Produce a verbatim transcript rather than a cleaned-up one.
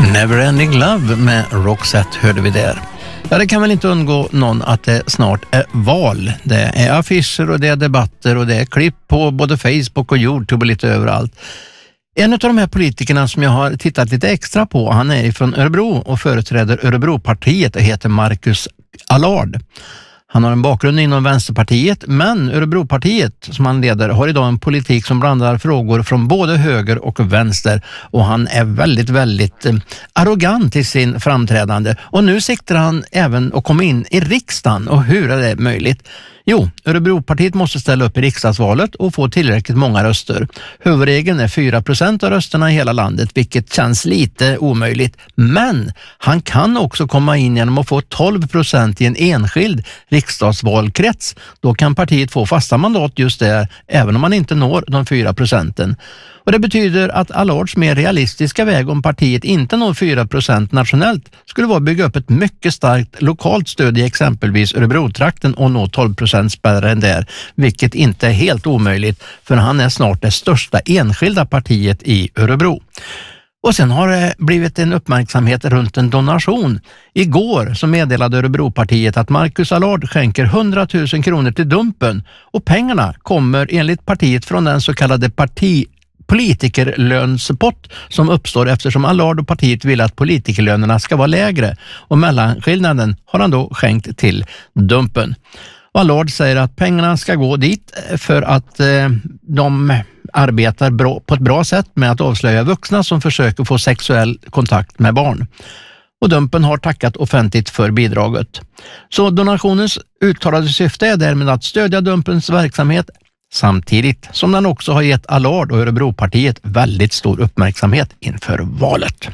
Neverending Love med Roxette hörde vi där. Ja, det kan väl inte undgå någon att det snart är val. Det är affischer och det är debatter och det är klipp på både Facebook och YouTube och lite överallt. En av de här politikerna som jag har tittat lite extra på, han är från Örebro och företräder Örebropartiet och heter Marcus Allard. Han har en bakgrund inom Vänsterpartiet, men Örebropartiet som han leder har idag en politik som blandar frågor från både höger och vänster. Och han är väldigt, väldigt eh, arrogant i sin framträdande. Och nu siktar han även att komma in i riksdagen. Och hur är det möjligt? Jo, Örebropartiet måste ställa upp i riksdagsvalet och få tillräckligt många röster. Huvudregeln är fyra procent av rösterna i hela landet, vilket känns lite omöjligt. Men han kan också komma in genom att få tolv procent i en enskild riksdagsvalkrets. Då kan partiet få fasta mandat just där, även om man inte når de fyra procenten. Och det betyder att Allards mer realistiska väg om partiet inte når fyra procent nationellt skulle vara att bygga upp ett mycket starkt lokalt stöd i exempelvis Örebrotrakten och nå tolv procent spärren där, vilket inte är helt omöjligt för han är snart det största enskilda partiet i Örebro. Och sen har det blivit en uppmärksamhet runt en donation. Igår så meddelade Örebropartiet att Marcus Allard skänker hundra tusen kronor till Dumpen och pengarna kommer enligt partiet från den så kallade parti politikerlönspott som uppstår eftersom Allard och partiet vill att politikerlönerna ska vara lägre och mellanskillnaden har han då skänkt till Dumpen. Och Allard säger att pengarna ska gå dit för att eh, de arbetar bra, på ett bra sätt med att avslöja vuxna som försöker få sexuell kontakt med barn. Och Dumpen har tackat offentligt för bidraget. Så donationens uttalade syfte är därmed att stödja Dumpens verksamhet samtidigt som den också har gett Allard och Örebropartiet väldigt stor uppmärksamhet inför valet.